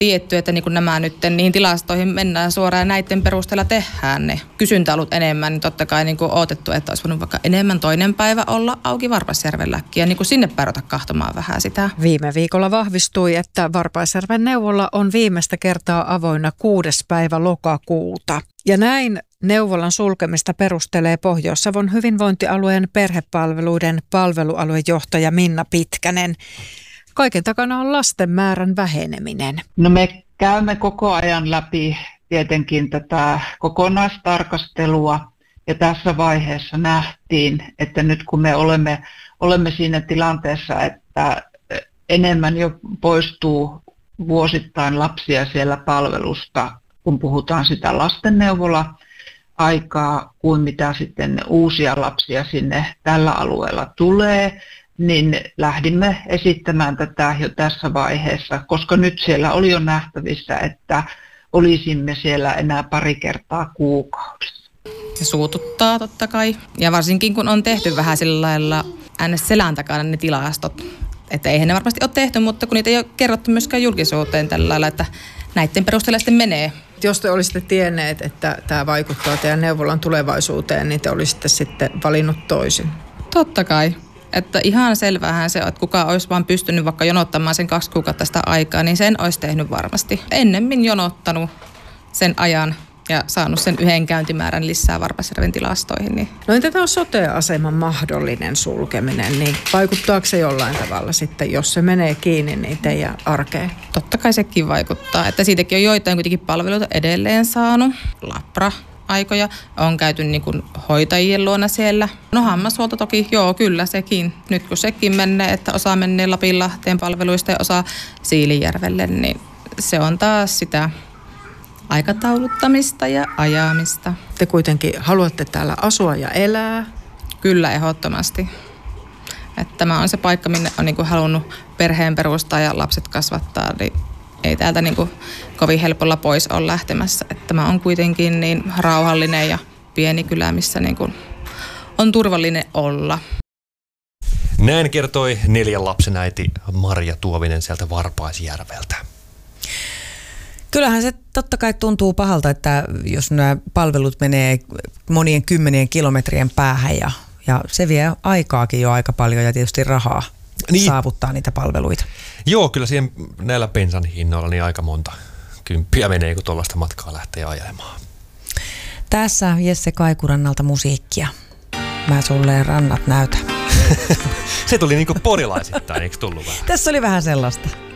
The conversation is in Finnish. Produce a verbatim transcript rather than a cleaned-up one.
tietty, että niin kun nämä nyt niihin tilastoihin mennään suoraan ja näiden perusteella tehdään ne. Kysyntä on ollut enemmän, niin totta kai niin kuin odotettu, että olisi voinut vaikka enemmän toinen päivä olla auki Varpaisjärvelläkin ja niin kuin sinne päärota kahtomaan vähän sitä. Viime viikolla vahvistui, että Varpaisjärven neuvola on viimeistä kertaa avoinna kuudes päivä lokakuuta. Ja näin neuvolan sulkemista perustelee Pohjois-Savon hyvinvointialueen perhepalveluiden palvelualuejohtaja Minna Pitkänen. Kaiken takana on lasten määrän väheneminen. No me käymme koko ajan läpi tietenkin tätä kokonaistarkastelua ja tässä vaiheessa nähtiin, että nyt kun me olemme, olemme siinä tilanteessa, että enemmän jo poistuu vuosittain lapsia siellä palvelusta, kun puhutaan sitä lastenneuvola-aikaa, kuin mitä sitten uusia lapsia sinne tällä alueella tulee, niin lähdimme esittämään tätä jo tässä vaiheessa, koska nyt siellä oli jo nähtävissä, että olisimme siellä enää pari kertaa kuukaudessa. Se suututtaa totta kai, ja varsinkin kun on tehty vähän sillä lailla äänes selän takana ne tilastot, että eihän ne varmasti ole tehty, mutta kun niitä ei ole kerrottu myöskään julkisuuteen tällä lailla, että näiden perusteella sitten menee. Jos te olisitte tienneet, että tämä vaikuttaa teidän neuvolan tulevaisuuteen, niin te olisitte sitten valinnut toisin. Totta kai. Että ihan selvähän se, että kuka olisi vaan pystynyt vaikka jonottamaan sen kaksi kuukautta sitä aikaa, niin sen olisi tehnyt varmasti. Ennemmin jonottanut sen ajan ja saanut sen yhden käyntimäärän lisää Varpaisjärven tilastoihin. Niin. No entä tämä sote-aseman mahdollinen sulkeminen, niin vaikuttaako se jollain tavalla sitten, jos se menee kiinni, niin teidän arkeen? Totta kai sekin vaikuttaa, että siitäkin on joitain kuitenkin palveluita edelleen saanut. Labra. Aikoja. On käyty niin kuin hoitajien luona siellä. No hammashuolto toki, joo kyllä sekin. Nyt kun sekin menee, että osa menee Lapinlahteen palveluista ja osa Siilinjärvelle, niin se on taas sitä aikatauluttamista ja ajamista. Te kuitenkin haluatte täällä asua ja elää? Kyllä, ehdottomasti. Että tämä on se paikka, minne on niin kuin halunnut perheen perustaa ja lapset kasvattaa, niin ei täältä niin kuin kovin helpolla pois ole lähtemässä. Että tämä on kuitenkin niin rauhallinen ja pieni kylä, missä niin kuin on turvallinen olla. Näin kertoi neljän lapsen äiti Marja Tuovinen sieltä Varpaisjärveltä. Kyllähän se totta kai tuntuu pahalta, että jos nämä palvelut menee monien kymmenien kilometrien päähän ja, ja se vie aikaakin jo aika paljon ja tietysti rahaa niin saavuttaa niitä palveluita. Joo, kyllä siihen näillä bensan hinnoilla niin aika monta kymppiä menee, kun tuollaista matkaa lähtee ajelemaan. Tässä Jesse Kaikurannalta musiikkia. Mä sulle rannat näytän. Se tuli niinku porilaisittain, eikö tullut vähän? Tässä oli vähän sellaista.